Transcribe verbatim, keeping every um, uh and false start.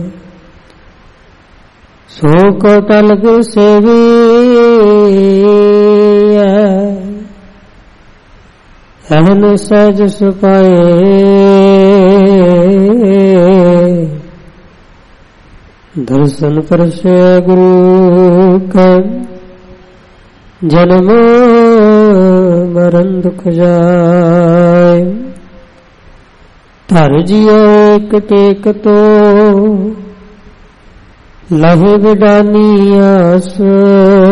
ਸੋ ਕੋ ਟਲ ਗੁਰ ਸੇਵੀਐ ਅਹਨ ਸਹਿਜ ਸੁਪਾਏ ਦਰਸ਼ਨ ਪਰਸੈ ਗੁਰੂ ਕੈ ਜਨਮ ਮਰਨ ਦੁਖ ਜਾਏ ਧਰ ਜਿਉ ਇਕ ਟੇਕ ਤੋ ਲਹੇ ਵਿਡਾਨੀ ਆਸ